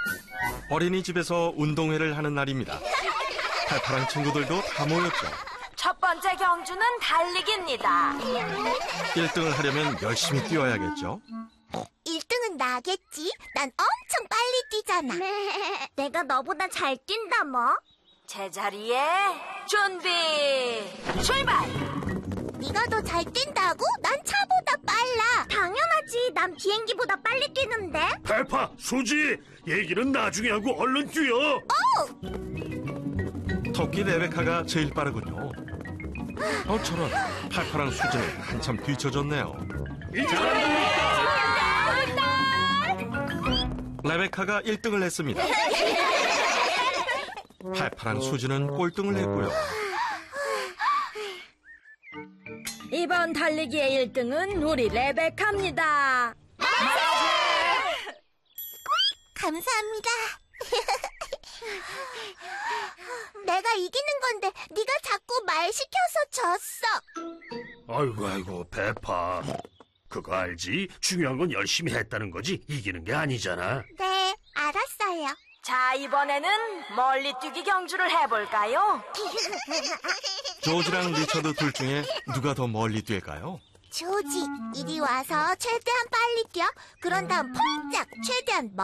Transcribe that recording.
어린이집에서 운동회를 하는 날입니다. 팔팔한 친구들도 다 모였죠. 첫 번째 경주는 달리기입니다. 1등을 하려면 열심히 뛰어야겠죠. 1등은 나겠지? 난 엄청 빨리 뛰잖아. 내가 너보다 잘 뛴다 뭐. 제자리에 준비 출발! 네가 더 잘 뛴다고? 난 차보다 빨라. 당연하지. 난 비행기보다 빨리 뛰는데. 페파, 수지, 얘기는 나중에 하고 얼른 뛰어. 토끼 레베카가 제일 빠르군요. 저런 팔팔한 수지는 한참 뒤처졌네요. 레베카가 1등을 했습니다. 팔팔한 수지는 꼴등을 했고요. 이번 달리기의 1등은 우리 레베카입니다. 감사합니다. 내가 이기는 건데 네가 자꾸 말 시켜서 졌어. 아이고, 페파. 그거 알지? 중요한 건 열심히 했다는 거지 이기는 게 아니잖아. 네, 알았어요. 자, 이번에는 멀리뛰기 경주를 해볼까요? 조지랑 리처드 둘 중에 누가 더 멀리 뛸까요? 조지, 이리 와서 최대한 빨리 뛰어. 그런 다음 폴짝 최대한